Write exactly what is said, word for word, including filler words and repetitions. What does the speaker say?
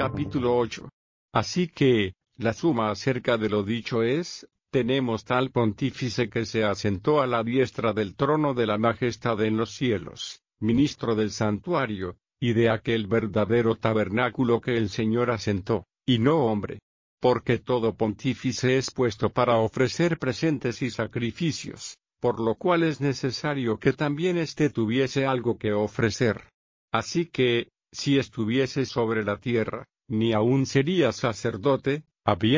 Capítulo ocho. Así que, la suma acerca de lo dicho es, tenemos tal pontífice que se asentó a la diestra del trono de la majestad en los cielos, ministro del santuario, y de aquel verdadero tabernáculo que el Señor asentó, y no hombre. Porque todo pontífice es puesto para ofrecer presentes y sacrificios, por lo cual es necesario que también éste tuviese algo que ofrecer. Así que, si estuviese sobre la tierra, ni aun sería sacerdote, habiendo